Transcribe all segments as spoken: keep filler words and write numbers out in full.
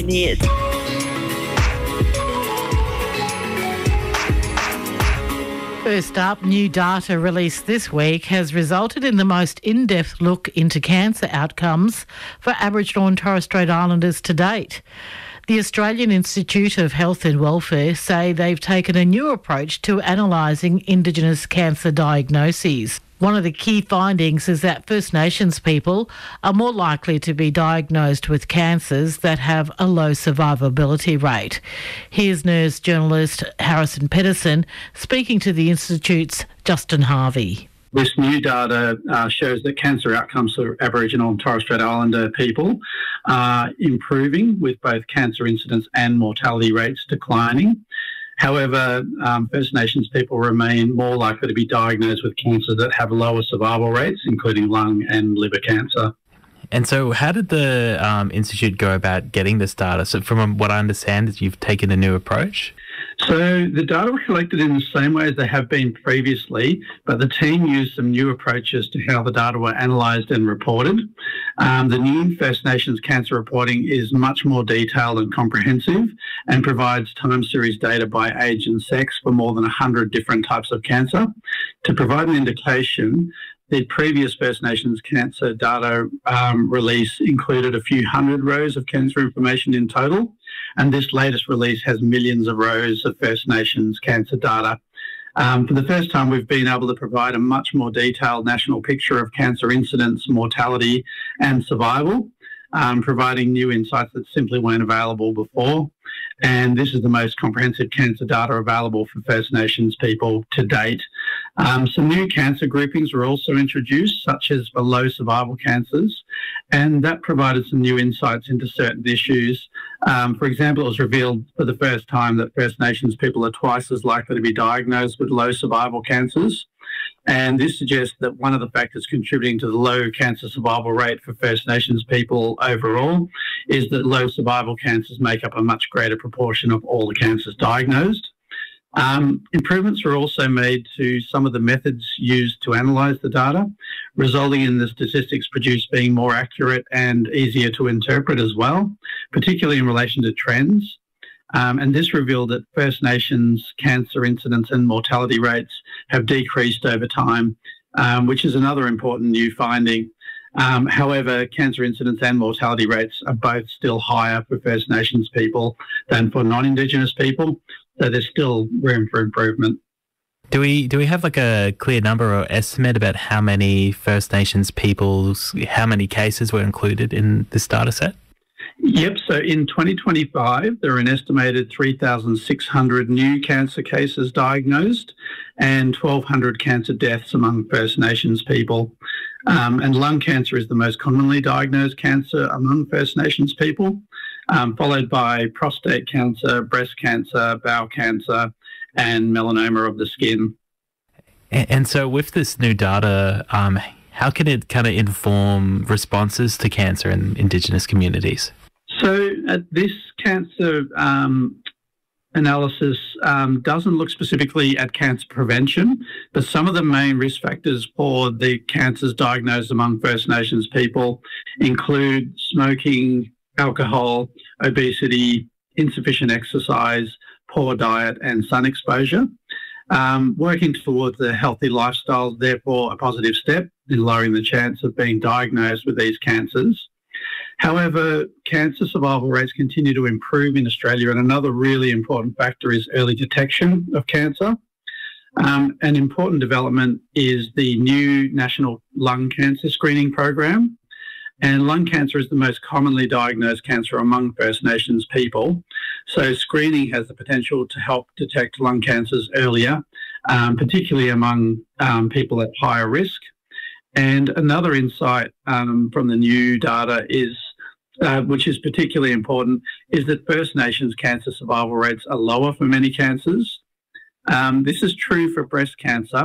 years. First up, new data released this week has resulted in the most in-depth look into cancer outcomes for Aboriginal and Torres Strait Islanders to date. The Australian Institute of Health and Welfare say they've taken a new approach to analysing Indigenous cancer diagnoses. One of the key findings is that First Nations people are more likely to be diagnosed with cancers that have a low survivability rate. Here's nurse journalist Harrison Pedersen speaking to the Institute's Justin Harvey. This new data uh, shows that cancer outcomes for Aboriginal and Torres Strait Islander people are improving, with both cancer incidence and mortality rates declining. However, um, First Nations people remain more likely to be diagnosed with cancers that have lower survival rates, including lung and liver cancer. And so how did the um, Institute go about getting this data? So from what I understand is you've taken a new approach? So the data were collected in the same way as they have been previously, but the team used some new approaches to how the data were analysed and reported. Um, the new First Nations cancer reporting is much more detailed and comprehensive and provides time series data by age and sex for more than one hundred different types of cancer. To provide an indication, the previous First Nations cancer data um, release included a few hundred rows of cancer information in total, and this latest release has millions of rows of First Nations cancer data. Um, for the first time, we've been able to provide a much more detailed national picture of cancer incidence, mortality and survival, um, providing new insights that simply weren't available before. And this is the most comprehensive cancer data available for First Nations people to date. Um, some new cancer groupings were also introduced, such as for low survival cancers, and that provided some new insights into certain issues. Um, for example, it was revealed for the first time that First Nations people are twice as likely to be diagnosed with low survival cancers. And this suggests that one of the factors contributing to the low cancer survival rate for First Nations people overall is that low survival cancers make up a much greater proportion of all the cancers diagnosed. Um, improvements were also made to some of the methods used to analyse the data, resulting in the statistics produced being more accurate and easier to interpret as well, particularly in relation to trends. Um, and this revealed that First Nations cancer incidence and mortality rates have decreased over time, um, which is another important new finding. Um, however, cancer incidence and mortality rates are both still higher for First Nations people than for non-Indigenous people, so there's still room for improvement. Do we do we have like a clear number or estimate about how many First Nations people's, how many cases were included in this data set? Yep, so in twenty twenty-five, there are an estimated three thousand six hundred new cancer cases diagnosed and twelve hundred cancer deaths among First Nations people. Um, and lung cancer is the most commonly diagnosed cancer among First Nations people, um, followed by prostate cancer, breast cancer, bowel cancer, and melanoma of the skin. And, and so with this new data, um, how can it kind of inform responses to cancer in Indigenous communities? So uh, this cancer um, analysis um, doesn't look specifically at cancer prevention, but some of the main risk factors for the cancers diagnosed among First Nations people include smoking, alcohol, obesity, insufficient exercise, poor diet and sun exposure. Um, working towards a healthy lifestyle is therefore a positive step in lowering the chance of being diagnosed with these cancers. However, cancer survival rates continue to improve in Australia, and another really important factor is early detection of cancer. Um, an important development is the new National Lung Cancer Screening Program. And lung cancer is the most commonly diagnosed cancer among First Nations people. So screening has the potential to help detect lung cancers earlier, um, particularly among um, people at higher risk. And another insight um, from the new data is, uh, which is particularly important, is that First Nations cancer survival rates are lower for many cancers. Um, this is true for breast cancer,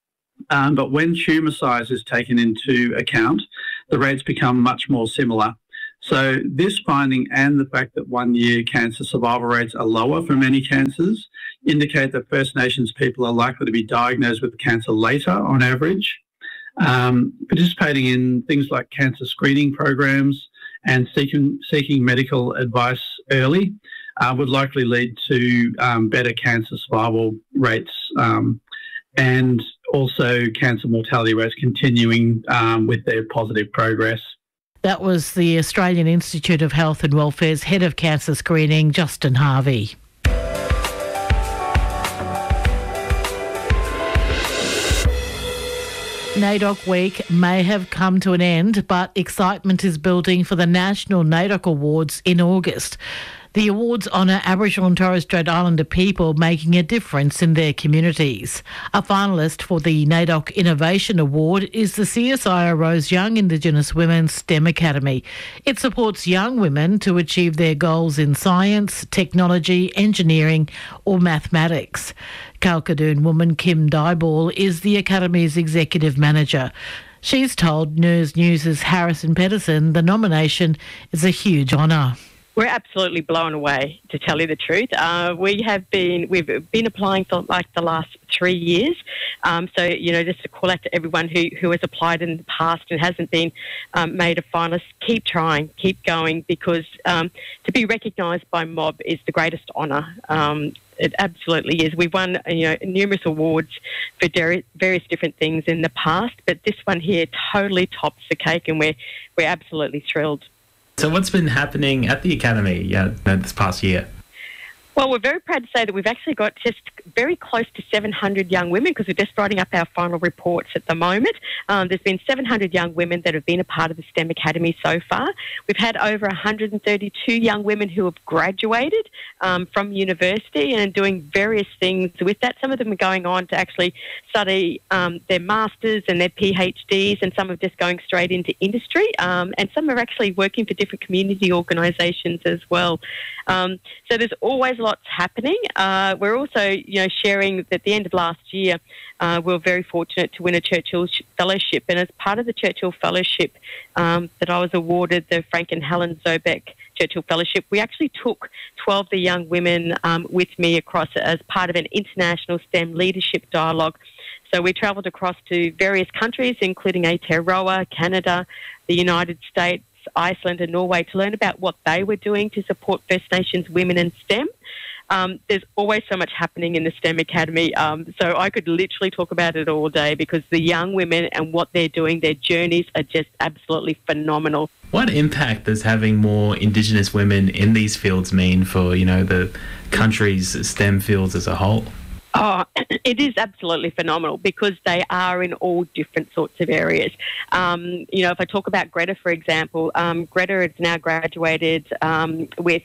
um, but when tumour size is taken into account, the rates become much more similar. So this finding and the fact that one-year cancer survival rates are lower for many cancers indicate that First Nations people are likely to be diagnosed with cancer later on average. Um, participating in things like cancer screening programs and seeking, seeking medical advice early uh, would likely lead to um, better cancer survival rates um, and also cancer mortality rates continuing um, with their positive progress. That was the Australian Institute of Health and Welfare's Head of Cancer Screening, Justin Harvey. NAIDOC Week may have come to an end, but excitement is building for the National NAIDOC Awards in August. The awards honour Aboriginal and Torres Strait Islander people making a difference in their communities. A finalist for the NAIDOC Innovation Award is the C S I R O's Young Indigenous Women STEM Academy. It supports young women to achieve their goals in science, technology, engineering or mathematics. Kalkadoon woman Kim Dyball is the Academy's executive manager. She's told News News' Harrison Pedersen the nomination is a huge honour. We're absolutely blown away, to tell you the truth. Uh, we have been, we've been applying for like the last three years. Um, so, you know, just to call out to everyone who, who has applied in the past and hasn't been um, made a finalist, keep trying, keep going, because um, to be recognised by Mob is the greatest honour. Um, it absolutely is. We've won, you know, numerous awards for various different things in the past, but this one here totally tops the cake, and we're we're absolutely thrilled. So what's been happening at the Academy yeah, this past year? Well, we're very proud to say that we've actually got just very close to seven hundred young women, because we're just writing up our final reports at the moment. Um, there's been seven hundred young women that have been a part of the STEM Academy so far. We've had over one hundred thirty-two young women who have graduated um, from university and doing various things with that. Some of them are going on to actually study um, their masters and their PhDs, and some are just going straight into industry, um, and some are actually working for different community organisations as well. Um, so there's always lots happening. Uh, we're also, you know, sharing that at the end of last year, uh, we were very fortunate to win a Churchill Fellowship. And as part of the Churchill Fellowship um, that I was awarded, the Frank and Helen Zobeck Churchill Fellowship, we actually took twelve of the young women um, with me across as part of an international STEM leadership dialogue. So we travelled across to various countries, including Aotearoa, Canada, the United States, Iceland and Norway, to learn about what they were doing to support First Nations women in STEM. Um, there's always so much happening in the STEM Academy, um, so I could literally talk about it all day, because the young women and what they're doing, their journeys are just absolutely phenomenal. What impact does having more Indigenous women in these fields mean for, you know, the country's STEM fields as a whole? Oh, it is absolutely phenomenal, because they are in all different sorts of areas. Um, you know, if I talk about Greta, for example, um, Greta has now graduated um, with,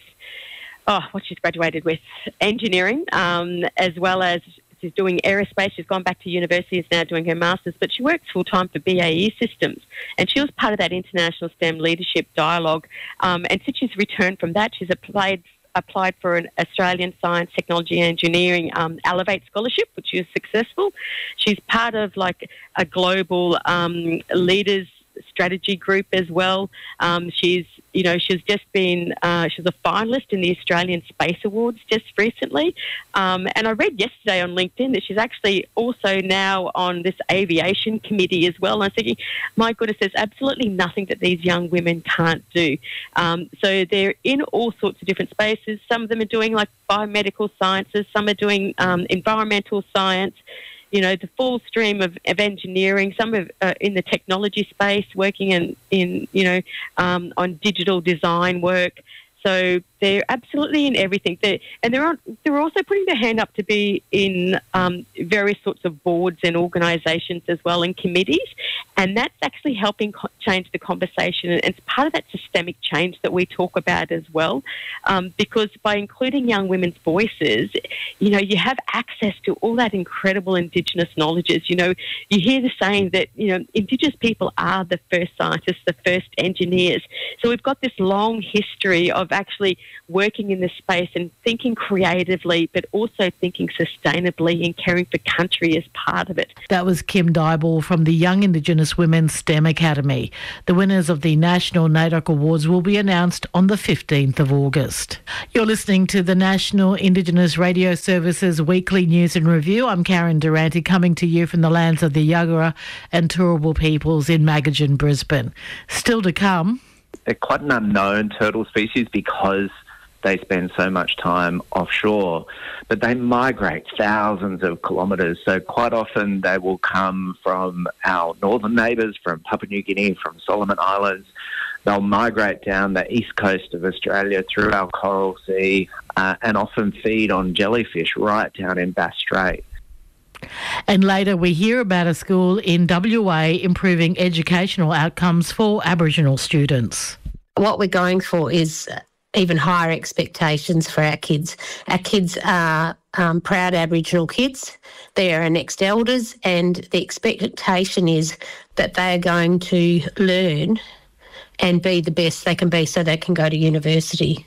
oh, what she's graduated with, engineering, um, as well as she's doing aerospace. She's gone back to university, is now doing her master's, but she works full-time for B A E Systems. And she was part of that International STEM Leadership Dialogue. Um, and since she's returned from that, she's applied applied for an Australian Science, Technology and Engineering um, Elevate Scholarship, which was successful. She's part of like a global um, leaders strategy group as well. Um, she's, you know, she's just been, uh, she's a finalist in the Australian Space Awards just recently. Um, and I read yesterday on LinkedIn that she's actually also now on this aviation committee as well. And I was thinking, my goodness, there's absolutely nothing that these young women can't do. Um, so they're in all sorts of different spaces. Some of them are doing like biomedical sciences, some are doing um, environmental science, you know, the full stream of, of engineering, some of uh, in the technology space, working in, in you know, um, on digital design work. So they're absolutely in everything. They're, and they're, on, they're also putting their hand up to be in um, various sorts of boards and organisations as well, and committees. And that's actually helping co- change the conversation. And it's part of that systemic change that we talk about as well. Um, because by including young women's voices, you know, you have access to all that incredible Indigenous knowledges. You know, you hear the saying that, you know, Indigenous people are the first scientists, the first engineers. So we've got this long history of actually working in this space and thinking creatively, but also thinking sustainably and caring for country as part of it. That was Kim Dyball from the Young Indigenous Women STEM Academy. The winners of the National NAIDOC Awards will be announced on the fifteenth of August. You're listening to the National Indigenous Radio Service's weekly news and review. I'm Karen Durante, coming to you from the lands of the Yagara and Turrbal peoples in Magajan, Brisbane. Still to come. They're quite an unknown turtle species because they spend so much time offshore, but they migrate thousands of kilometres. So quite often they will come from our northern neighbours, from Papua New Guinea, from Solomon Islands. They'll migrate down the east coast of Australia through our Coral Sea uh, and often feed on jellyfish right down in Bass Strait. And later we hear about a school in W A improving educational outcomes for Aboriginal students. What we're going for is even higher expectations for our kids. Our kids are um, proud Aboriginal kids. They are our next elders, and the expectation is that they are going to learn and be the best they can be so they can go to university.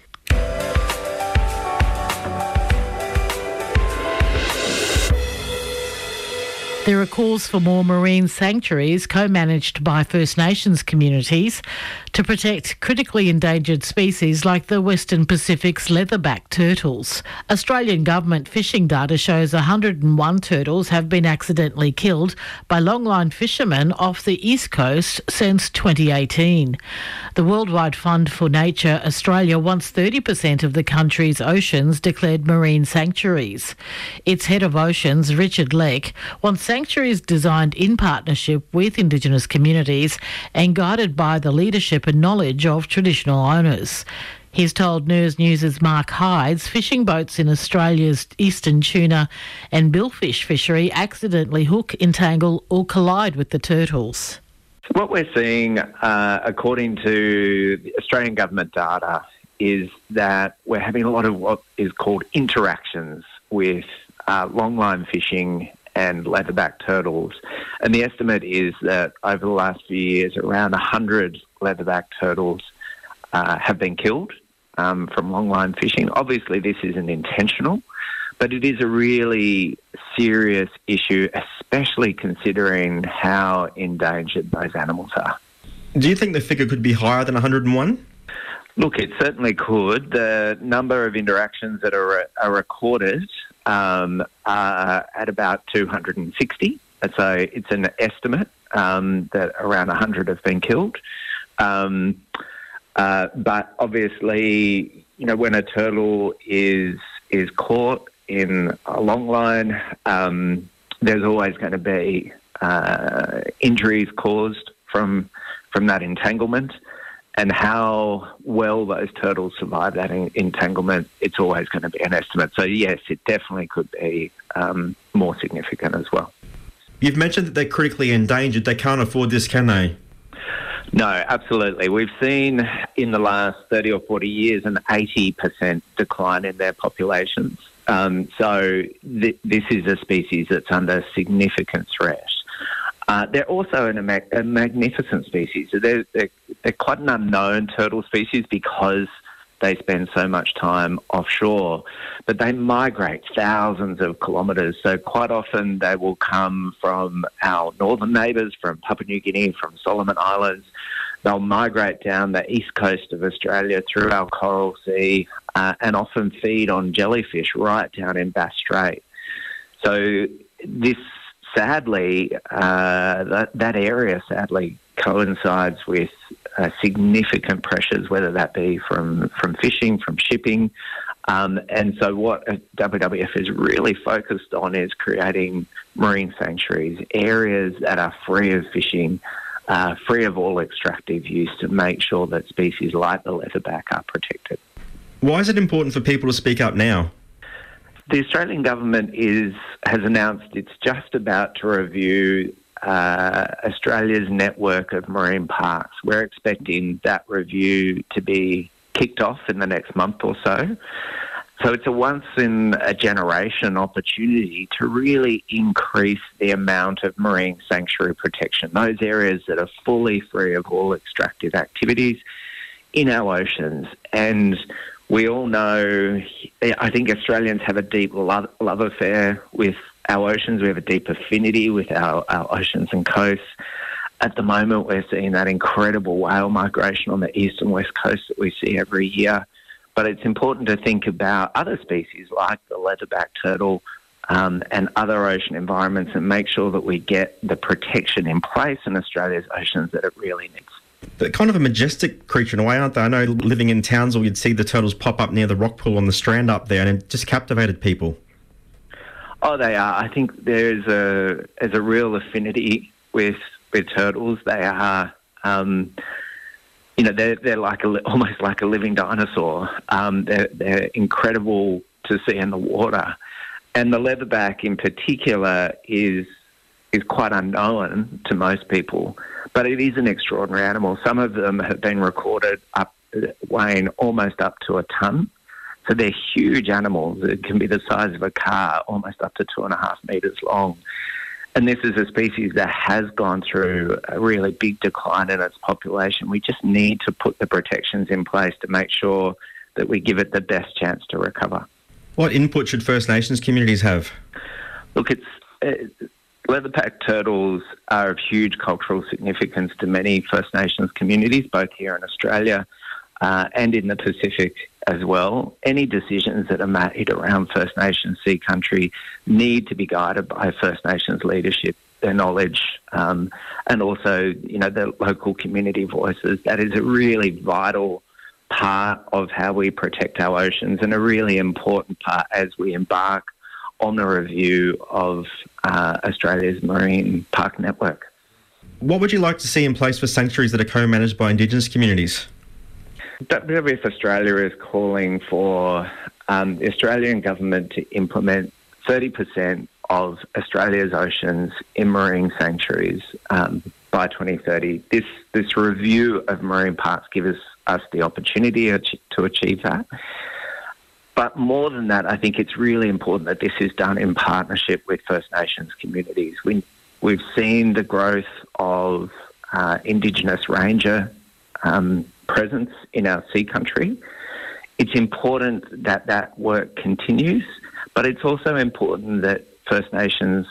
There are calls for more marine sanctuaries co-managed by First Nations communities to protect critically endangered species like the Western Pacific's leatherback turtles. Australian government fishing data shows one hundred and one turtles have been accidentally killed by longline fishermen off the east coast since twenty eighteen. The Worldwide Fund for Nature Australia wants thirty percent of the country's oceans declared marine sanctuaries. Its head of oceans, Richard Leck, wants sanctuaries designed in partnership with Indigenous communities and guided by the leadership and knowledge of traditional owners. He's told News News' Mark Hydes fishing boats in Australia's eastern tuna and billfish fishery accidentally hook, entangle or collide with the turtles. What we're seeing, uh, according to the Australian government data, is that we're having a lot of what is called interactions with uh, longline fishing and leatherback turtles. And the estimate is that over the last few years, around one hundred leatherback turtles uh, have been killed um, from longline fishing. Obviously, this isn't intentional, but it is a really serious issue, especially considering how endangered those animals are. Do you think the figure could be higher than one hundred and one? Look, it certainly could. The number of interactions that are, are recorded um, are at about two hundred sixty. So it's an estimate um, that around one hundred have been killed. Um, uh, but obviously, you know, when a turtle is is caught in a long line, um, there's always going to be uh, injuries caused from from that entanglement. And how well those turtles survive that en- entanglement, it's always going to be an estimate. So, yes, it definitely could be um, more significant as well. You've mentioned that they're critically endangered. They can't afford this, can they? No, absolutely. We've seen in the last thirty or forty years an eighty percent decline in their populations. Um, so th- this is a species that's under significant threat. Uh, they're also an, a, mag- a magnificent species. They're, they're, they're quite an unknown turtle species because they spend so much time offshore, but they migrate thousands of kilometres. So quite often they will come from our northern neighbours, from Papua New Guinea, from Solomon Islands. They'll migrate down the east coast of Australia through our Coral Sea uh, and often feed on jellyfish right down in Bass Strait. So this Sadly, uh, that, that area sadly coincides with uh, significant pressures, whether that be from, from fishing, from shipping. Um, and so what W W F is really focused on is creating marine sanctuaries, areas that are free of fishing, uh, free of all extractive use, to make sure that species like the leatherback are protected. Why is it important for people to speak up now? The Australian government is has announced it's just about to review uh, Australia's network of marine parks. We're expecting that review to be kicked off in the next month or so. So it's a once-in-a-generation opportunity to really increase the amount of marine sanctuary protection, those areas that are fully free of all extractive activities in our oceans. And we all know, I think Australians have a deep love, love affair with our oceans. We have a deep affinity with our, our oceans and coasts. At the moment, we're seeing that incredible whale migration on the east and west coast that we see every year. But it's important to think about other species like the leatherback turtle um, and other ocean environments and make sure that we get the protection in place in Australia's oceans that it really needs. They're kind of a majestic creature in a way, aren't they? I know living in Townsville, you'd see the turtles pop up near the rock pool on the Strand up there, and it just captivated people. Oh, they are. I think there's a there's a real affinity with with turtles. They are, um, you know, they're they're like a, almost like a living dinosaur. Um, they're they're incredible to see in the water, and the leatherback in particular is is quite unknown to most people, but it is an extraordinary animal. Some of them have been recorded up weighing almost up to a tonne. So they're huge animals. It can be the size of a car, almost up to two and a half metres long. And this is a species that has gone through a really big decline in its population. We just need to put the protections in place to make sure that we give it the best chance to recover. What input should First Nations communities have? Look, it's uh, leatherback turtles are of huge cultural significance to many First Nations communities, both here in Australia uh, and in the Pacific as well. Any decisions that are made around First Nations Sea Country need to be guided by First Nations leadership, their knowledge, um, and also, you know, the local community voices. That is a really vital part of how we protect our oceans and a really important part as we embark on the review of uh, Australia's marine park network. What would you like to see in place for sanctuaries that are co-managed by Indigenous communities? W W F Australia is calling for um, the Australian government to implement thirty percent of Australia's oceans in marine sanctuaries um, by twenty thirty. This this review of marine parks gives us, us the opportunity to achieve that. But more than that, I think it's really important that this is done in partnership with First Nations communities. We, we've seen the growth of uh, Indigenous ranger um, presence in our sea country. It's important that that work continues, but it's also important that First Nations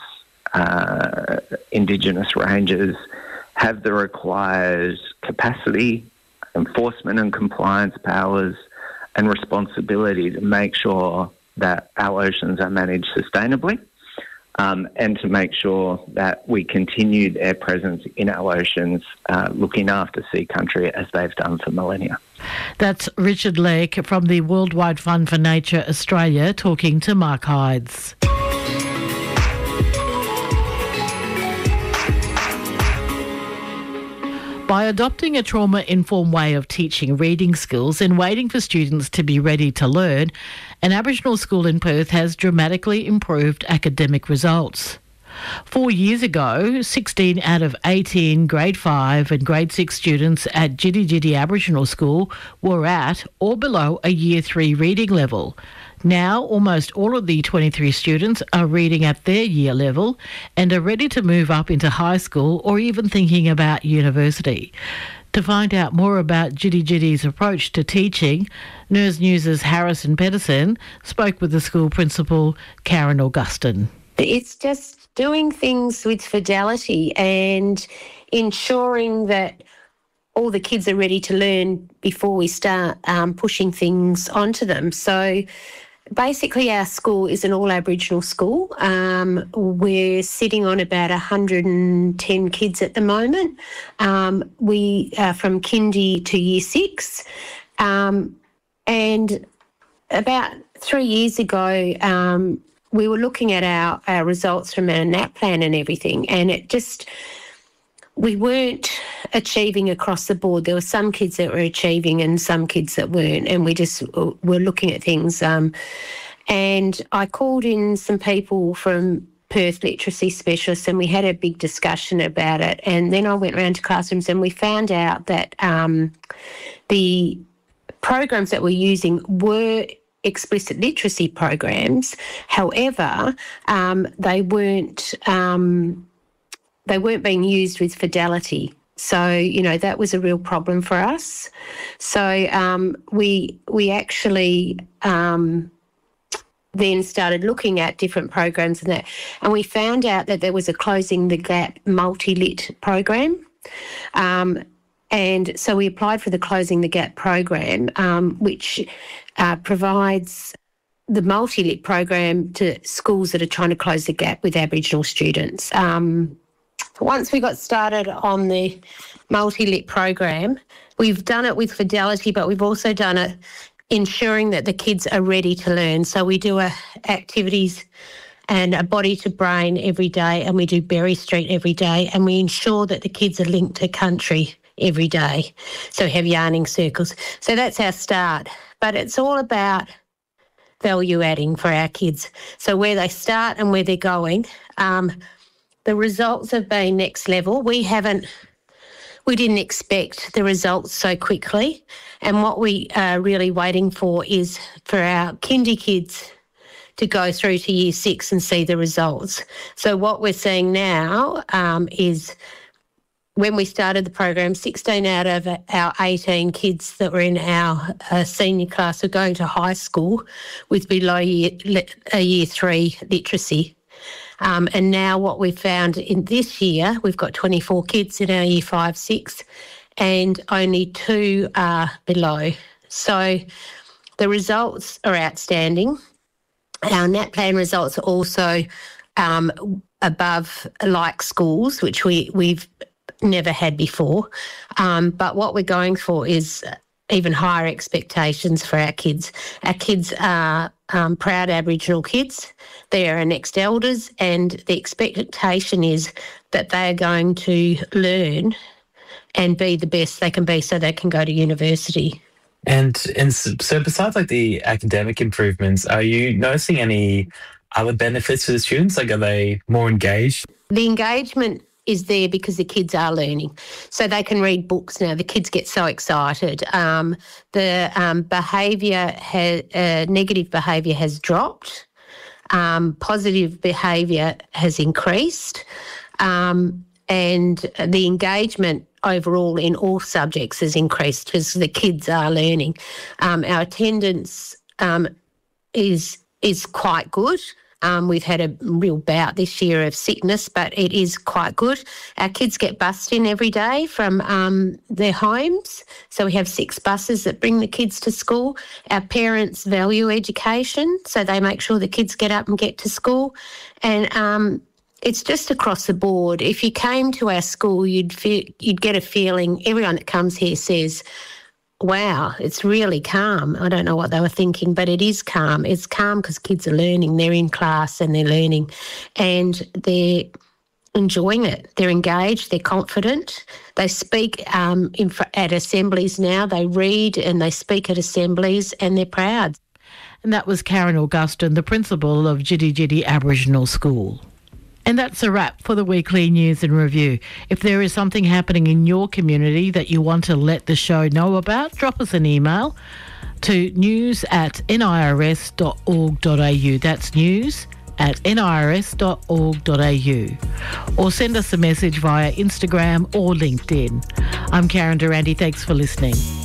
uh, Indigenous rangers have the required capacity, enforcement and compliance powers and responsibility to make sure that our oceans are managed sustainably, um, and to make sure that we continue their presence in our oceans, uh, looking after sea country as they've done for millennia. That's Richard Legg from the Worldwide Fund for Nature Australia talking to Mark Hydes. By adopting a trauma-informed way of teaching reading skills and waiting for students to be ready to learn, an Aboriginal school in Perth has dramatically improved academic results. Four years ago, sixteen out of eighteen grade five and grade six students at Jitty Jitty Aboriginal School were at or below a year three reading level. Now, almost all of the twenty-three students are reading at their year level and are ready to move up into high school or even thinking about university. To find out more about Jitty Jitty's approach to teaching, N E R S News' Harrison Pedersen spoke with the school principal, Karen Augustin. It's just doing things with fidelity and ensuring that all the kids are ready to learn before we start um, pushing things onto them. So basically our school is an all Aboriginal school. Um, we're sitting on about one hundred ten kids at the moment. Um, we are from kindy to year six. Um, and about three years ago, um, we were looking at our, our results from our N A P plan and everything, and it just, we weren't achieving across the board. There were some kids that were achieving and some kids that weren't, and we just were looking at things. Um, and I called in some people from Perth literacy specialists and we had a big discussion about it. And then I went around to classrooms and we found out that um, the programs that we're using were explicit literacy programs. However, um, they weren't um, they weren't being used with fidelity. So, you know, that was a real problem for us. So um, we we actually um, then started looking at different programs and that, and we found out that there was a Closing the Gap multi-lit program. Um, and so we applied for the Closing the Gap program, um, which uh, provides the multi-lit program to schools that are trying to close the gap with Aboriginal students. Um, once we got started on the multi-lit program, we've done it with fidelity, but we've also done it ensuring that the kids are ready to learn. So we do a activities and a body to brain every day, and we do Berry Street every day, and we ensure that the kids are linked to country every day. So we have yarning circles. So that's our start. But it's all about value adding for our kids. So where they start and where they're going. Um, the results have been next level. We haven't, we didn't expect the results so quickly. And what we are really waiting for is for our kindy kids to go through to year six and see the results. So what we're seeing now um, is when we started the program, sixteen out of our eighteen kids that were in our uh, senior class were going to high school with below year, uh, year three literacy. Um, and now what we've found in this year, we've got twenty-four kids in our year five, six, and only two are below. So the results are outstanding. Our NAPLAN results are also um, above like schools, which we, we've never had before. Um, but what we're going for is even higher expectations for our kids. Our kids are um, proud Aboriginal kids. They are our next elders, and the expectation is that they are going to learn and be the best they can be so they can go to university. And and so besides like the academic improvements, are you noticing any other benefits for the students? Like, are they more engaged? The engagement is there because the kids are learning. So they can read books now. The kids get so excited. Um, the um, behaviour, ha- uh, negative behaviour has dropped. Um, positive behaviour has increased. Um, and the engagement overall in all subjects has increased because the kids are learning. Um, our attendance um, is is quite good. Um, we've had a real bout this year of sickness, but it is quite good. Our kids get bussed in every day from um, their homes. So we have six buses that bring the kids to school. Our parents value education, so they make sure the kids get up and get to school. And um, it's just across the board. If you came to our school, you'd feel, you'd get a feeling, everyone that comes here says, wow, it's really calm. I don't know what they were thinking, but it is calm. It's calm because kids are learning. They're in class and they're learning and they're enjoying it. They're engaged. They're confident. They speak um, in, at assemblies now. They read and they speak at assemblies and they're proud. And that was Karen Augustin, the principal of Jiddi Jiddi Aboriginal School. And that's a wrap for the weekly news and review. If there is something happening in your community that you want to let the show know about, drop us an email to news at n i r s dot org dot a u. That's news at n i r s dot org dot a u. Or send us a message via Instagram or LinkedIn. I'm Karen Durante. Thanks for listening.